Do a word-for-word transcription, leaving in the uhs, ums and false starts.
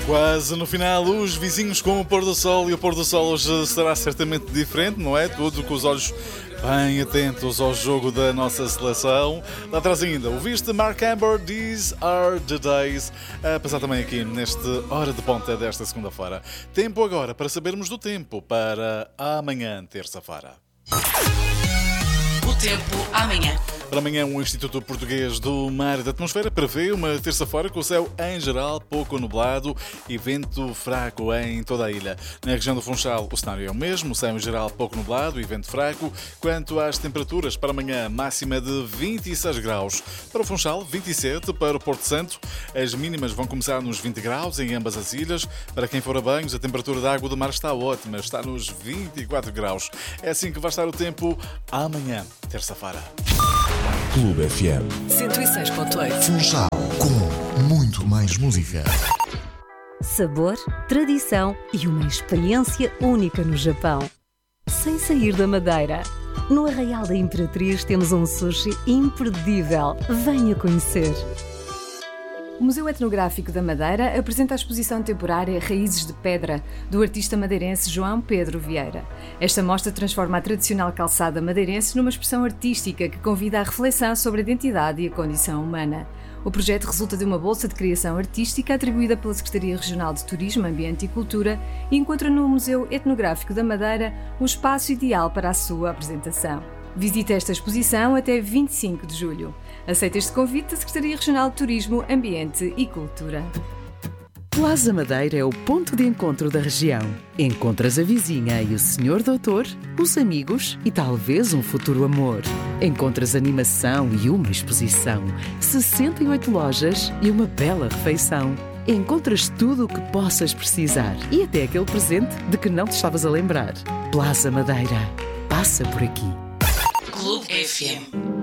Quase no final, os vizinhos com o pôr do sol, e o pôr do sol hoje será certamente diferente, não é? Tudo com os olhos bem atentos ao jogo da nossa seleção. Lá atrás ainda, ouviste Mark Amber, These Are The Days, a passar também aqui neste Hora de Ponta desta segunda-feira. Tempo agora para sabermos do tempo para amanhã, terça-feira. O tempo amanhã. Para amanhã, o Instituto Português do Mar e da Atmosfera prevê uma terça-feira com o céu em geral pouco nublado e vento fraco em toda a ilha. Na região do Funchal, o cenário é o mesmo, o céu em geral pouco nublado e vento fraco. Quanto às temperaturas, para amanhã, máxima de vinte e seis graus. Para o Funchal, vinte e sete. Para o Porto Santo, as mínimas vão começar nos vinte graus em ambas as ilhas. Para quem for a banhos, a temperatura da água do mar está ótima, está nos vinte e quatro graus. É assim que vai estar o tempo amanhã, terça-feira. Clube F M cento e seis ponto oito. Funchal, com muito mais música. Sabor, tradição e uma experiência única no Japão. Sem sair da Madeira. No Arraial da Imperatriz temos um sushi imperdível. Venha conhecer. O Museu Etnográfico da Madeira apresenta a exposição temporária Raízes de Pedra, do artista madeirense João Pedro Vieira. Esta mostra transforma a tradicional calçada madeirense numa expressão artística que convida à reflexão sobre a identidade e a condição humana. O projeto resulta de uma bolsa de criação artística atribuída pela Secretaria Regional de Turismo, Ambiente e Cultura e encontra no Museu Etnográfico da Madeira o espaço ideal para a sua apresentação. Visite esta exposição até vinte e cinco de julho. Aceita este convite da Secretaria Regional de Turismo, Ambiente e Cultura. Plaza Madeira é o ponto de encontro da região. Encontras a vizinha e o senhor doutor, os amigos e talvez um futuro amor. Encontras animação e uma exposição, sessenta e oito lojas e uma bela refeição. Encontras tudo o que possas precisar e até aquele presente de que não te estavas a lembrar. Plaza Madeira. Passa por aqui. Clube F M.